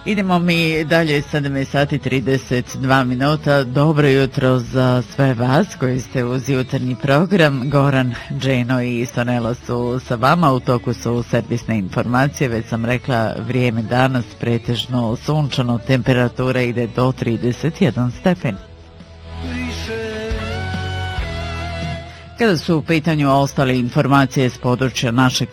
Idemo mi dalje, 7:32. Dobro jutro za sve vas koji ste uz jutarnji program. Goran, Dženo i Sonela su sa vama. U toku su servisne informacije. Već sam rekla, vrijeme danas pretežno sunčano, temperatura ide do 31 stepen. Kada su u pitanju ostale informacije s područja našeg